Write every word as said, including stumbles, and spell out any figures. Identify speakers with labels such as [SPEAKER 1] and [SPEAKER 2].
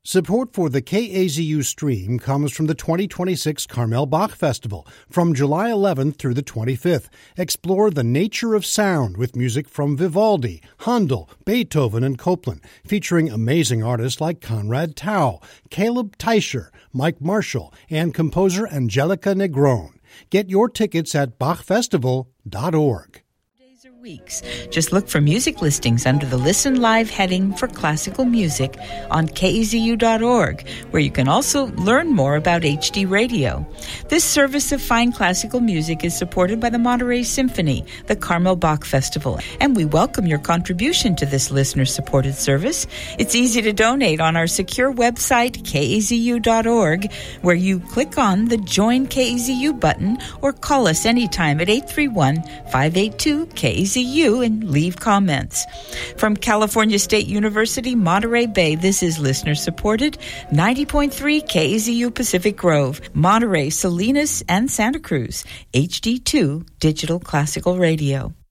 [SPEAKER 1] Support for the K A Z U stream comes from the twenty twenty-six Carmel Bach Festival from July eleventh through the twenty-fifth. Explore the nature of sound with music from Vivaldi, Handel, Beethoven, and Copland, featuring amazing artists like Conrad Tao, Caleb Teicher, Mike Marshall, and composer Angelica Negron. Get your tickets at bach festival dot org.
[SPEAKER 2] Weeks. Just look for music listings under the Listen Live heading for classical music on K A Z U dot org, where you can also learn more about H D radio. This service of fine classical music is supported by the Monterey Symphony, the Carmel Bach Festival, and we welcome your contribution to this listener-supported service. It's easy to donate on our secure website, K A Z U dot org, where you click on the Join K A Z U button or call us anytime at eight three one, five eight two, K A Z U and leave comments. From California State University, Monterey Bay, this is listener-supported ninety point three K A Z U Pacific Grove, Monterey, Salinas, and Santa Cruz, H D two Digital Classical Radio.